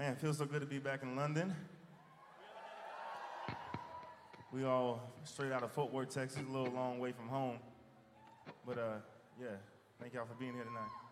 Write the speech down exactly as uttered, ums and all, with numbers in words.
Man, it feels so good to be back in London. We all straight out of Fort Worth, Texas, a little long way from home. But uh, yeah, thank y'all for being here tonight.